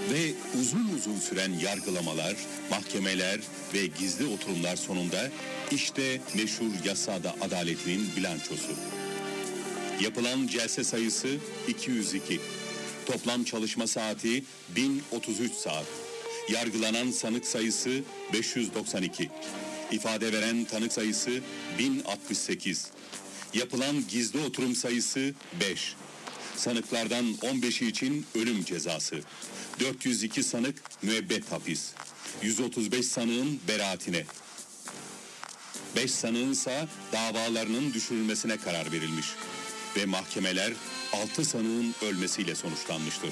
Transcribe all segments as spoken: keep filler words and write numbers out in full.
Ve uzun uzun süren yargılamalar, mahkemeler ve gizli oturumlar sonunda işte meşhur Yassıada adaletinin bilançosu. Yapılan celse sayısı iki yüz iki. Toplam çalışma saati bin otuz üç saat. Yargılanan sanık sayısı beş yüz doksan iki. İfade veren tanık sayısı bin altmış sekiz. Yapılan gizli oturum sayısı beş. Sanıklardan on beşi için ölüm cezası. dört yüz iki sanık müebbet hapis. yüz otuz beş sanığın beraatine. beş sanığın ise davalarının düşürülmesine karar verilmiş. Ve mahkemeler altı sanığın ölmesiyle sonuçlanmıştır.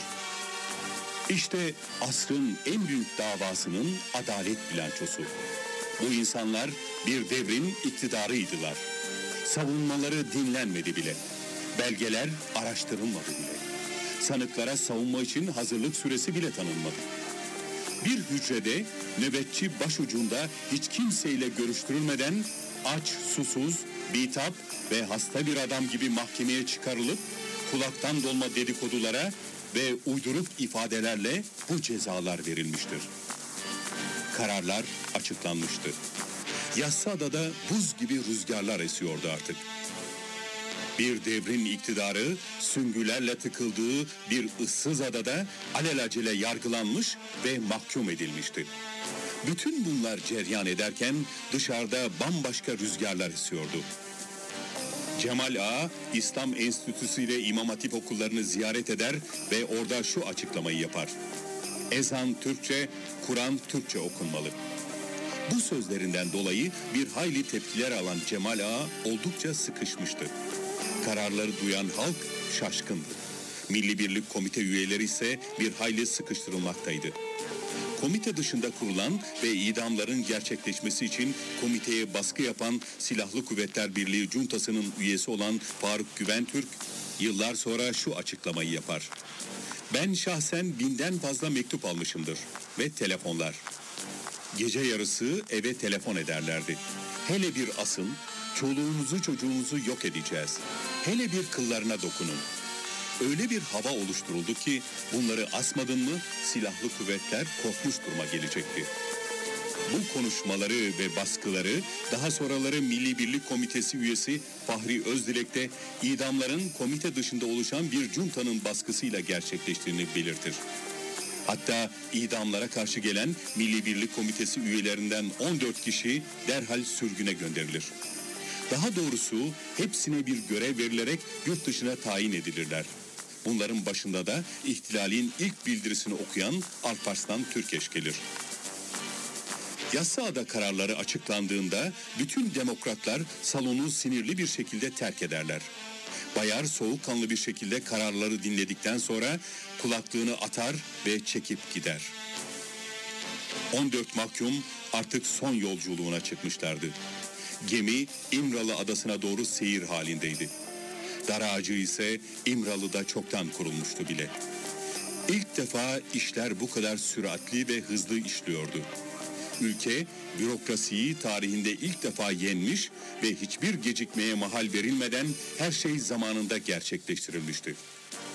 İşte asrın en büyük davasının adalet bilançosu. Bu insanlar bir devrin iktidarıydılar. Savunmaları dinlenmedi bile. Belgeler araştırılmadı bile. Sanıklara savunma için hazırlık süresi bile tanınmadı. Bir hücrede nöbetçi başucunda hiç kimseyle görüştürülmeden aç, susuz, bitap ve hasta bir adam gibi mahkemeye çıkarılıp kulaktan dolma dedikodulara ve uyduruk ifadelerle bu cezalar verilmiştir. Kararlar açıklanmıştı. Yassıada'da buz gibi rüzgarlar esiyordu artık. Bir devrin iktidarı süngülerle tıkıldığı bir ıssız adada alelacele yargılanmış ve mahkum edilmişti. Bütün bunlar cereyan ederken dışarıda bambaşka rüzgarlar esiyordu. Cemal Ağa, İslam Enstitüsü ile İmam Hatip okullarını ziyaret eder ve orada şu açıklamayı yapar. Ezan Türkçe, Kur'an Türkçe okunmalı. Bu sözlerinden dolayı bir hayli tepkiler alan Cemal Ağa oldukça sıkışmıştı. Kararları duyan halk şaşkındı. Milli Birlik Komite üyeleri ise bir hayli sıkıştırılmaktaydı. Komite dışında kurulan ve idamların gerçekleşmesi için komiteye baskı yapan Silahlı Kuvvetler Birliği Cuntası'nın üyesi olan Faruk Güventürk yıllar sonra şu açıklamayı yapar. Ben şahsen binden fazla mektup almışımdır ve telefonlar. Gece yarısı eve telefon ederlerdi. Hele bir asın, çoluğunuzu çocuğunuzu yok edeceğiz. Hele bir kıllarına dokunun. Öyle bir hava oluşturuldu ki bunları asmadın mı silahlı kuvvetler korkmuş duruma gelecekti. Bu konuşmaları ve baskıları daha sonraları Milli Birlik Komitesi üyesi Fahri Özdilek de idamların komite dışında oluşan bir cuntanın baskısıyla gerçekleştiğini belirtir. Hatta idamlara karşı gelen Milli Birlik Komitesi üyelerinden on dört kişi derhal sürgüne gönderilir. Daha doğrusu hepsine bir görev verilerek yurt dışına tayin edilirler. Bunların başında da ihtilalin ilk bildirisini okuyan Alparslan Türkeş gelir. Yassıada kararları açıklandığında bütün demokratlar salonu sinirli bir şekilde terk ederler. Bayar soğukkanlı bir şekilde kararları dinledikten sonra kulaklığını atar ve çekip gider. on dört mahkum artık son yolculuğuna çıkmışlardı. Gemi İmralı adasına doğru seyir halindeydi. Dar ağacı ise İmralı'da çoktan kurulmuştu bile. İlk defa işler bu kadar süratli ve hızlı işliyordu. Ülke bürokrasiyi tarihinde ilk defa yenmiş ve hiçbir gecikmeye mahal verilmeden her şey zamanında gerçekleştirilmişti.